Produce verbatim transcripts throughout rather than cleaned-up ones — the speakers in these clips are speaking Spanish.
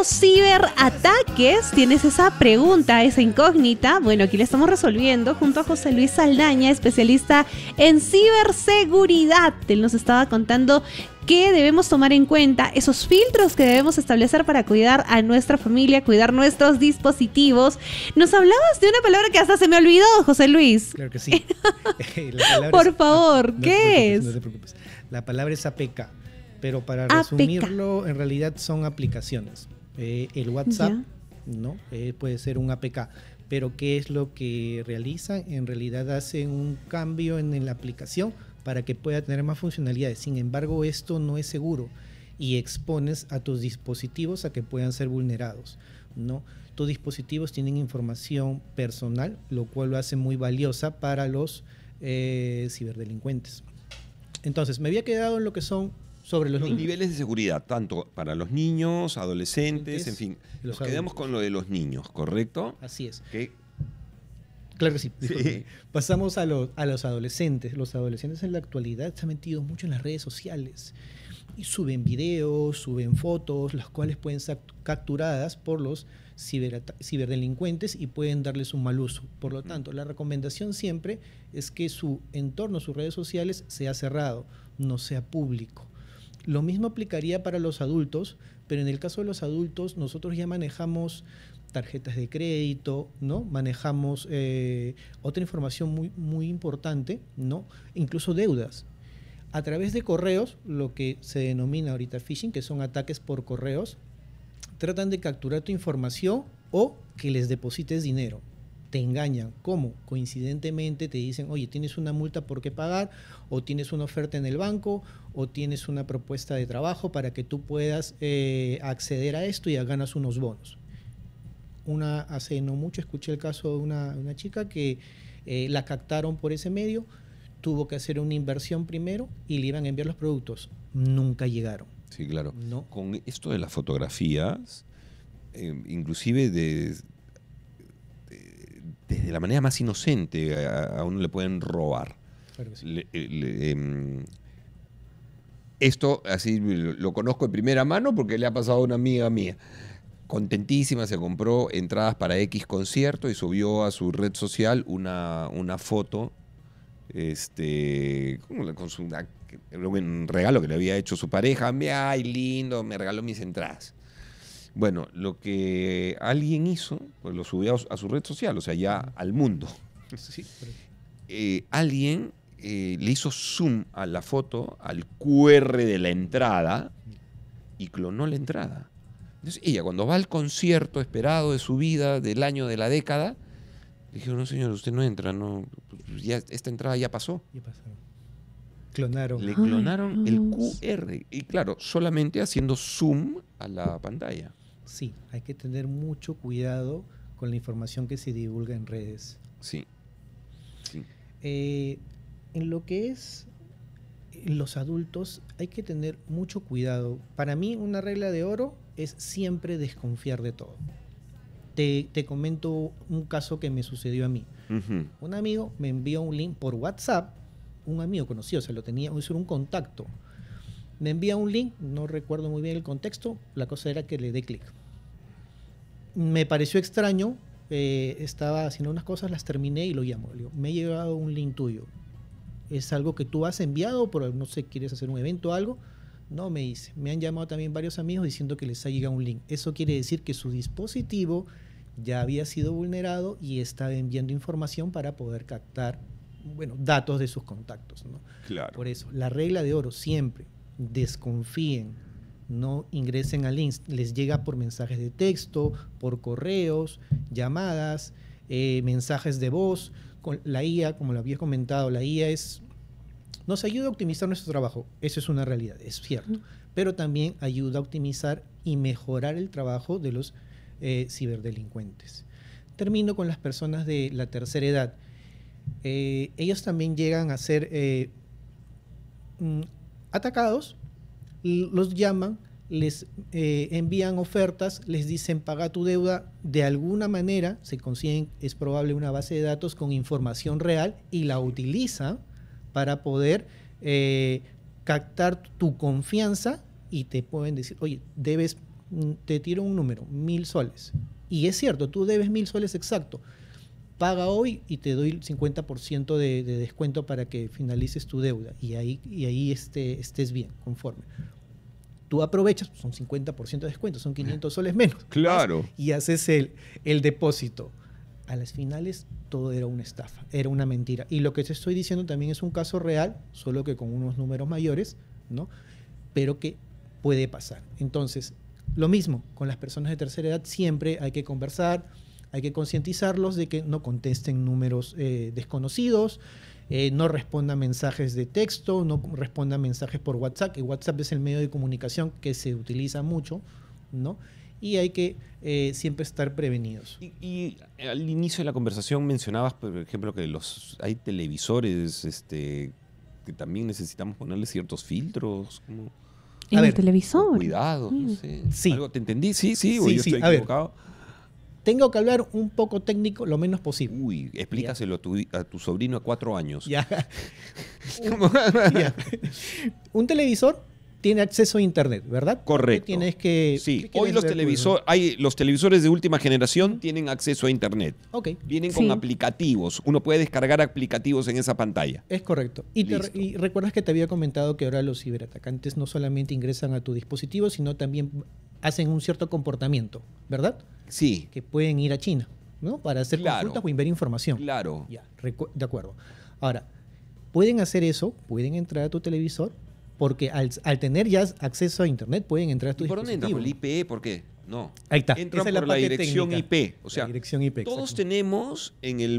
los ciberataques? ¿Tienes esa pregunta, esa incógnita? Bueno, aquí la estamos resolviendo junto a José Luis Saldaña, especialista en ciberseguridad. Él nos estaba contando qué debemos tomar en cuenta, esos filtros que debemos establecer para cuidar a nuestra familia, cuidar nuestros dispositivos. Nos hablabas de una palabra que hasta se me olvidó, José Luis. Claro que sí. Por es, favor, no, ¿qué no te preocupes, es? No te preocupes. La palabra es A P K, pero para A P K. resumirlo, en realidad son aplicaciones. Eh, el WhatsApp, Ya. ¿no? Eh, puede ser un A P K, pero ¿qué es lo que realizan? En realidad hacen un cambio en, en la aplicación para que pueda tener más funcionalidades. Sin embargo, esto no es seguro y expones a tus dispositivos a que puedan ser vulnerados, ¿no? Tus dispositivos tienen información personal, lo cual lo hace muy valiosa para los eh, ciberdelincuentes. Entonces, me había quedado en lo que son sobre los, Los niños. niveles de seguridad, tanto para los niños, adolescentes, en fin. Los Nos quedamos adultos. con lo de los niños, ¿correcto? Así es. Que Claro que sí. disculpe. Sí. Pasamos a, lo- a los adolescentes. Los adolescentes en la actualidad se han metido mucho en las redes sociales y suben videos, suben fotos, las cuales pueden ser capturadas por los ciberata- ciberdelincuentes y pueden darles un mal uso. Por lo tanto, la recomendación siempre es que su entorno, sus redes sociales, sea cerrado, no sea público. Lo mismo aplicaría para los adultos, pero en el caso de los adultos nosotros ya manejamos tarjetas de crédito, ¿no? Manejamos eh, otra información muy, muy importante, ¿no? Incluso deudas. A través de correos, lo que se denomina ahorita phishing, que son ataques por correos, tratan de capturar tu información o que les deposites dinero. Te engañan. ¿Cómo? Coincidentemente te dicen, oye, tienes una multa por qué pagar, o tienes una oferta en el banco, o tienes una propuesta de trabajo para que tú puedas eh, acceder a esto y ya ganas unos bonos. Una, hace no mucho escuché el caso de una, una chica que eh, la captaron por ese medio, tuvo que hacer una inversión primero y le iban a enviar los productos. Nunca llegaron. sí, claro. No. Con esto de las fotografías, eh, inclusive de, de- desde la manera más inocente a, a uno le pueden robar. Claro que sí. Le- eh, le- em, esto así lo, lo conozco de primera mano porque le ha pasado a una amiga mía. Contentísima, se compró entradas para X concierto y subió a su red social una, una foto este, con, con su, una- un regalo que le había hecho su pareja. Ay, lindo, me regaló mis entradas. Bueno, lo que alguien hizo, pues lo subió a su, a su red social, o sea, ya al mundo. Sí, pero- Eh, alguien eh, le hizo zoom a la foto, al Q R de la entrada, y clonó la entrada. Entonces ella, cuando va al concierto esperado de su vida, del año, de la década, le dijeron, no señor, usted no entra, no, pues ya, esta entrada ya pasó. ¿Qué pasaron? Clonaron. Le Ay, clonaron el Q Dios. R. Y claro, solamente haciendo zoom a la pantalla. Sí, hay que tener mucho cuidado con la información que se divulga en redes. Sí. Sí. Eh, en lo que es los adultos hay que tener mucho cuidado. Para mí una regla de oro es siempre desconfiar de todo. Te, te comento un caso que me sucedió a mí. Ujú. Un amigo me envió un link por WhatsApp, un amigo conocido, o sea, lo tenía, eso era un contacto. Me envía un link, no recuerdo muy bien el contexto, la cosa era que le dé clic. Me pareció extraño, eh, estaba haciendo unas cosas, las terminé y lo llamo. Le digo, me ha llegado un link tuyo. ¿Es algo que tú has enviado? Por, no sé, ¿quieres hacer un evento o algo? No, me dice. Me han llamado también varios amigos diciendo que les ha llegado un link. Eso quiere decir que su dispositivo ya había sido vulnerado y estaba enviando información para poder captar, bueno, datos de sus contactos, ¿no? Claro. Por eso, la regla de oro siempre, desconfíen, no ingresen a links, les llega por mensajes de texto, por correos, llamadas, eh, mensajes de voz. Con la I A, como lo había comentado, la I A es, nos ayuda a optimizar nuestro trabajo, eso es una realidad, es cierto, pero también ayuda a optimizar y mejorar el trabajo de los eh, ciberdelincuentes. Termino con las personas de la tercera edad. Eh, ellos también llegan a ser eh, mm, atacados, l- los llaman, les eh, envían ofertas, les dicen paga tu deuda, de alguna manera se consiguen, es probable, una base de datos con información real y la utilizan para poder eh, captar tu confianza y te pueden decir, oye, debes te tiro un número, mil soles. Y es cierto, tú debes mil soles exacto. Paga hoy y te doy el cincuenta por ciento de, de descuento para que finalices tu deuda y ahí, y ahí esté, estés bien, conforme. Tú aprovechas, son cincuenta por ciento de descuento, son quinientos soles menos. Claro. Y haces el, el depósito. A las finales todo era una estafa, era una mentira. Y lo que te estoy diciendo también es un caso real, solo que con unos números mayores, ¿no? Pero que puede pasar. Entonces, lo mismo con las personas de tercera edad, siempre hay que conversar, hay que concientizarlos de que no contesten números eh, desconocidos, eh, no respondan mensajes de texto, no respondan mensajes por WhatsApp, que WhatsApp es el medio de comunicación que se utiliza mucho, ¿no? Y hay que eh, siempre estar prevenidos. Y, y al inicio de la conversación mencionabas, por ejemplo, que los hay televisores este, que también necesitamos ponerle ciertos filtros. Como, En A el ver, televisor. cuidado, no sé. Sí. ¿Algo te entendí? Sí, sí, o Sí, yo sí, estoy a ver. equivocado. Tengo que hablar un poco técnico, lo menos posible. Uy, explícaselo a tu, a tu sobrino de cuatro años. Ya. ¿Cómo? Ya. Un televisor tiene acceso a internet, ¿verdad? Correcto. Tienes que, Sí, ¿qué quieres hoy los, ver, televisor, hay, los televisores de última generación tienen acceso a internet. Ok, Vienen con Sí. aplicativos. Uno puede descargar aplicativos en esa pantalla. es correcto. Y, te- Listo. y recuerdas que te había comentado que ahora los ciberatacantes no solamente ingresan a tu dispositivo, sino también hacen un cierto comportamiento, ¿verdad? Sí, Que pueden ir a China, ¿no? Para hacer Claro. consultas o enviar información. claro. Ya, recu- de acuerdo. Ahora, pueden hacer eso, pueden entrar a tu televisor, porque al, al tener ya acceso a internet pueden entrar a tu ¿Y por dónde entra? dispositivo. ¿Por el I P E? ¿Por qué? No. Ahí está. Entran Esa es la por la parte dirección técnica. I P. O sea, La dirección I P, todos exacto. tenemos en el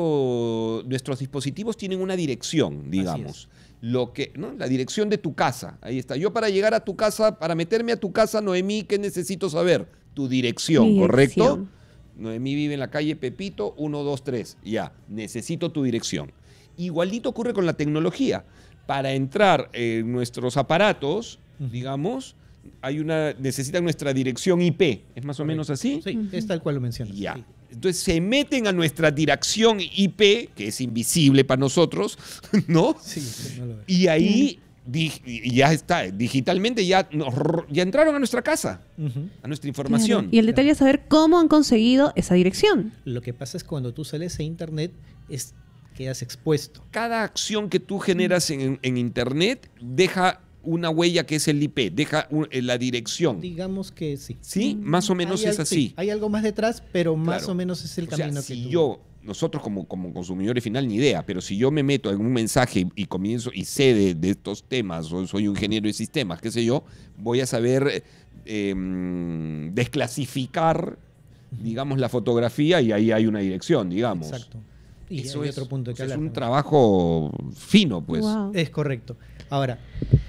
mundo, nuestros dispositivos tienen una dirección, digamos. Lo que, ¿no? La dirección de tu casa. Ahí está. Yo para llegar a tu casa, para meterme a tu casa, Noemí, ¿qué necesito saber? Tu dirección, Mi ¿correcto? dirección. Noemí vive en la calle Pepito, uno, dos, tres. Ya, necesito tu dirección. Igualito ocurre con la tecnología. Para entrar en nuestros aparatos, Ujú. digamos, hay una, necesitan nuestra dirección I P. ¿Es más o menos así? Sí, es tal cual lo mencionas. Ya. Sí. Entonces se meten a nuestra dirección I P, que es invisible para nosotros, ¿no? Sí, sí, no lo veo. Y ahí di- y ya está, digitalmente ya, nos ro- ya entraron a nuestra casa, Ujú. a nuestra información. Claro. Y el detalle es saber cómo han conseguido esa dirección. Lo que pasa es que cuando tú sales a internet, es, quedas expuesto. Cada acción que tú generas en, en Internet deja una huella que es el I P, deja un- eh, la dirección. Digamos que sí. ¿Sí? Más o menos Hay es al- así. sí, hay algo más detrás, pero más Claro. o menos es el O sea, camino si que tú... yo, nosotros como, como consumidores final, ni idea, pero si yo me meto en un mensaje y, y comienzo y sé de, de estos temas, o soy un ingeniero de sistemas, qué sé yo, voy a saber eh, mm, desclasificar, digamos, la fotografía y ahí hay una dirección, digamos. Exacto. Y Eso hay es, otro punto o que sea, es hablar un también. trabajo fino, pues. Wow. Es correcto. Ahora,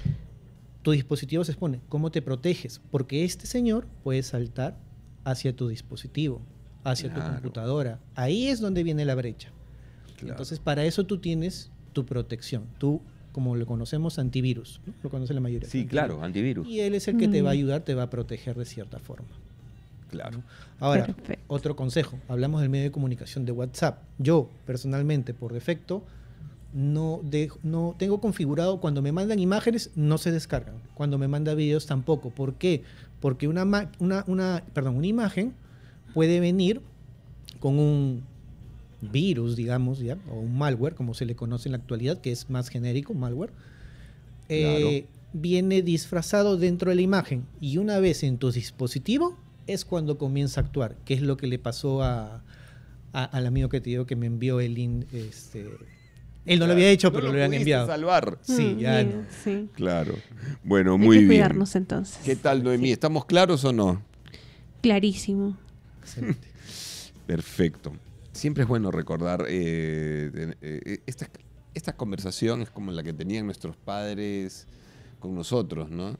tu dispositivo se expone. ¿Cómo te proteges? Porque este señor puede saltar hacia tu dispositivo, hacia Claro. tu computadora. Ahí es donde viene la brecha. Claro. Entonces, para eso tú tienes tu protección. Tú, como lo conocemos, antivirus. ¿No? Lo conoce la mayoría. Sí, claro, antivirus. Y él es el que te Mm. va a ayudar, te va a proteger de cierta forma. Claro. Ahora, Perfecto. otro consejo. Hablamos del medio de comunicación de WhatsApp. Yo, personalmente, por defecto, no, dejo- no tengo configurado cuando me mandan imágenes, no se descargan. Cuando me manda videos, tampoco. ¿Por qué? Porque una, ma- una, una, perdón, una imagen puede venir con un virus, digamos, ¿ya? O un malware, como se le conoce en la actualidad, que es más genérico, malware. Eh, viene disfrazado dentro de la imagen y una vez en tu dispositivo es cuando comienza a actuar, que es lo que le pasó a, a- al amigo que te digo que me envió el link. Este, él no lo había hecho, No pero lo lo habían pudiste enviado. salvar. Sí, Mm, ya bien, no. sí. Claro. Bueno, Hay muy que bien. cuidarnos entonces. ¿Qué tal, Noemí? ¿Estamos claros o no? Clarísimo. Excelente. Perfecto. Siempre es bueno recordar eh, eh, eh, esta, esta conversación es como la que tenían nuestros padres con nosotros, ¿no?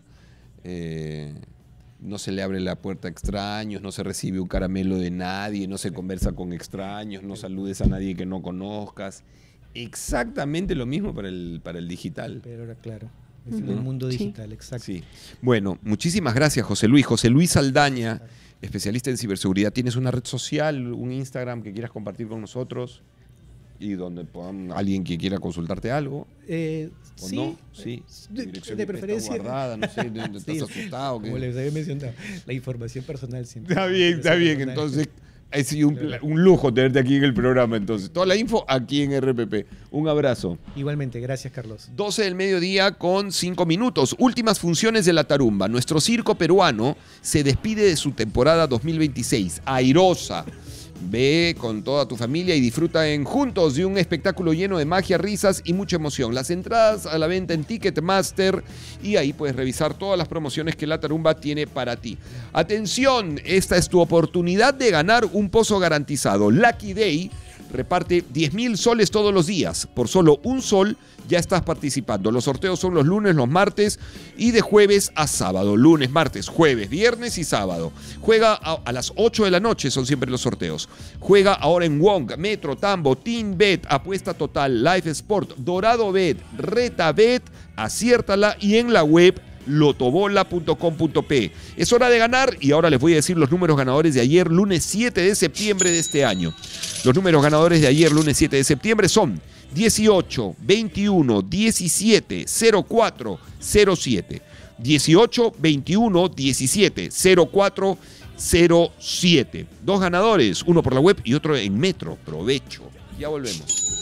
Eh, no se le abre la puerta a extraños, no se recibe un caramelo de nadie, no se conversa con extraños, no saludes a nadie que no conozcas. Exactamente lo mismo para el, para el digital. Pero ahora, claro, es Ujú. el mundo Sí. digital, exacto. Sí. Bueno, muchísimas gracias, José Luis. José Luis Saldaña, especialista en ciberseguridad. ¿Tienes una red social, un Instagram que quieras compartir con nosotros? Y donde puedan, alguien que quiera consultarte algo. Eh, ¿O sí, no? Sí. De, Dirección de I P está preferencia. guardada, no sé, ¿dónde Sí, estás asustado? Como ¿Qué? les había mencionado, la información personal siempre. Está bien, está bien. Personal. Entonces, ha sido un, pla- un lujo tenerte aquí en el programa. Entonces, toda la info aquí en R P P. Un abrazo. Igualmente, gracias, Carlos. doce del mediodía con cinco minutos. Últimas funciones de la Tarumba. Nuestro circo peruano se despide de su temporada dos mil veintiséis. Airosa. Ve con toda tu familia y disfruta en Juntos de un espectáculo lleno de magia, risas y mucha emoción. Las entradas a la venta en Ticketmaster y ahí puedes revisar todas las promociones que la Tarumba tiene para ti. Atención, esta es tu oportunidad de ganar un pozo garantizado. Lucky Day reparte diez mil soles todos los días. Por solo un sol ya estás participando. Los sorteos son los lunes, los martes y de jueves a sábado. Lunes, martes, jueves, viernes y sábado. Juega a, a las ocho de la noche, son siempre los sorteos. Juega ahora en Wong, Metro, Tambo, Team Bet, Apuesta Total, Live Sport, Dorado Bet, Reta Bet, aciértala y en la web lotobola punto com punto pe. Es hora de ganar y ahora les voy a decir los números ganadores de ayer, lunes siete de septiembre de este año. Los números ganadores de ayer, lunes siete de septiembre, son dieciocho, veintiuno, diecisiete, cero cuatro, cero siete. dieciocho, veintiuno, diecisiete, cero cuatro, cero siete. Dos ganadores, uno por la web y otro en Metro. Provecho. Ya volvemos.